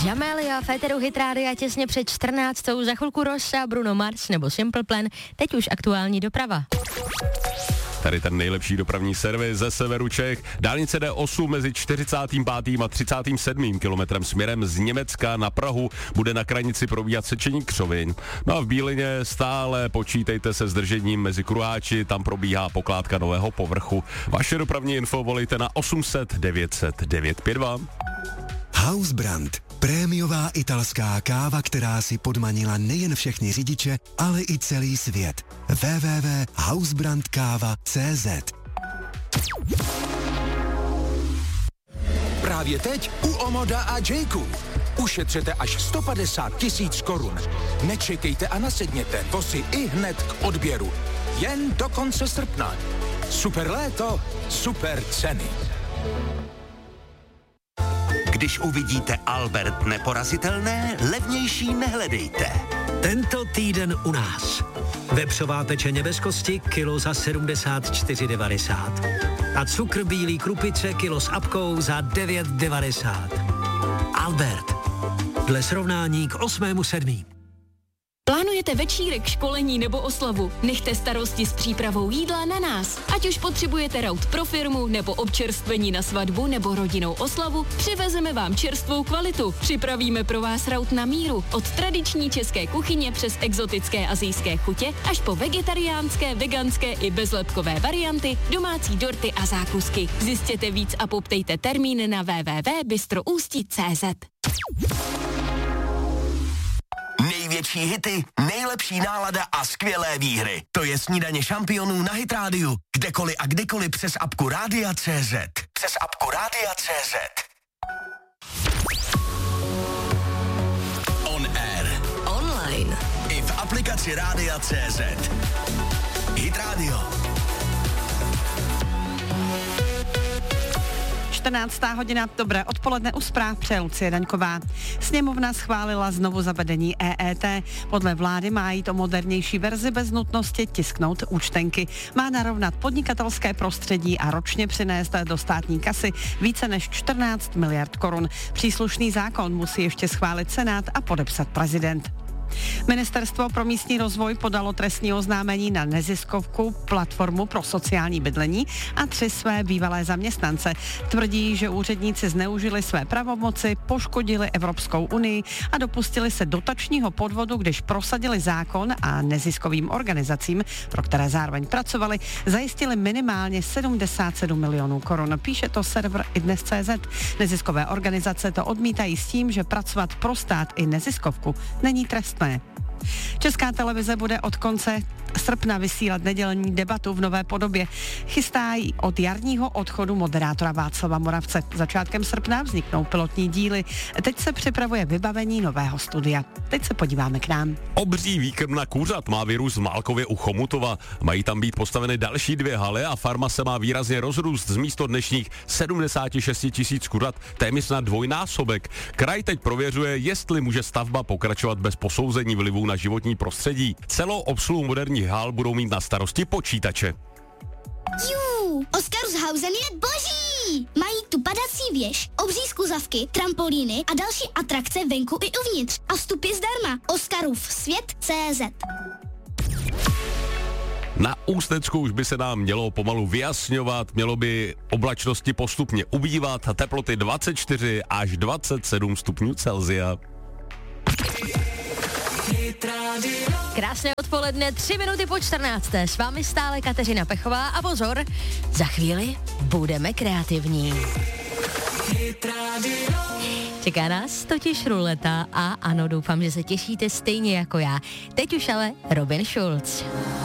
Jamelia, Féteru Hit Rádia těsně před 14. Za chvilku Rosa, Bruno Mars nebo Simple Plan, teď už aktuální doprava. Tady ten nejlepší dopravní servis ze severu Čech. Dálnice D8 mezi 45. a 37. kilometrem směrem z Německa na Prahu bude na krajnici probíhat sečení křovin. No a v Bílině stále počítejte se zdržením mezi Kruháči, tam probíhá pokládka nového povrchu. Vaše dopravní info volejte na 800 900 952. Hausbrand. Prémiová italská káva, která si podmanila nejen všechny řidiče, ale i celý svět. www.hausbrandkava.cz. Právě teď u Omoda a Jayku. Ušetřete až 150 000 korun. Nečekejte a nasedněte, to si i hned k odběru. Jen do konce srpna. Super léto, super ceny. Když uvidíte Albert neporazitelné, levnější nehledejte. Tento týden u nás. Vepřová pečeně bez kosti kilo za 74,90. A cukr bílý krupice kilo s apkou za 9,90. Albert. Dle srovnání k 8.7. Plánujete večírek, školení nebo oslavu? Nechte starosti s přípravou jídla na nás. Ať už potřebujete raut pro firmu, nebo občerstvení na svatbu, nebo rodinnou oslavu, přivezeme vám čerstvou kvalitu. Připravíme pro vás raut na míru. Od tradiční české kuchyně přes exotické asijské chutě až po vegetariánské, veganské i bezlepkové varianty, domácí dorty a zákusky. Zjistěte víc a poptejte termín na www.bistroustí.cz. Největší hity, nejlepší nálada a skvělé výhry. To je Snídaně šampionů na Hit Rádiu. Kdekoliv a kdykoliv přes apku Rádia.cz. Přes apku Rádia.cz. On air. Online. I v aplikaci Rádia.cz. Hit Radio. 14. hodina, dobré odpoledne, u zpráv přeje Lucie Daňková. Sněmovna schválila znovu zavedení EET. Podle vlády má jít o modernější verzi bez nutnosti tisknout účtenky. Má narovnat podnikatelské prostředí a ročně přinést do státní kasy více než 14 miliard korun. Příslušný zákon musí ještě schválit Senát a podepsat prezident. Ministerstvo pro místní rozvoj podalo trestní oznámení na neziskovku Platformu pro sociální bydlení a 3 své bývalé zaměstnance. Tvrdí, že úředníci zneužili své pravomoci, poškodili Evropskou unii a dopustili se dotačního podvodu, když prosadili zákon a neziskovým organizacím, pro které zároveň pracovali, zajistili minimálně 77 milionů korun. Píše to server iDnes.cz. Neziskové organizace to odmítají s tím, že pracovat pro stát i neziskovku není trestné. Česká televize bude od konce srpna vysílat nedělní debatu v nové podobě. Chystá ji od jarního odchodu moderátora Václava Moravce. Začátkem srpna vzniknou pilotní díly. Teď se připravuje vybavení nového studia. Teď se podíváme k nám. Obří výkrmna kuřat má vyrůst v Málkově u Chomutova. Mají tam být postaveny další 2 haly a farma se má výrazně rozrůst z místo dnešních 76 000 kuřat téměř na 2násobek. Kraj teď prověřuje, jestli může stavba pokračovat bez posouzení vlivů na životní prostředí. Celou obsluhu moderních hal budou mít na starosti počítače. Oscarshausen je boží! Mají tu padací věž, obří skluzavky, trampolíny a další atrakce venku i uvnitř. A vstup je zdarma. Oscarův svět.cz. Na Ústecku už by se nám mělo pomalu vyjasňovat, mělo by oblačnosti postupně ubývat a teploty 24 až 27 stupňů Celsia. Krásné odpoledne, 3 minuty po 14. S vámi stále Kateřina Pechová a pozor, za chvíli budeme kreativní. Čeká nás totiž ruleta a ano, doufám, že se těšíte stejně jako já. Teď už ale Robin Schulz.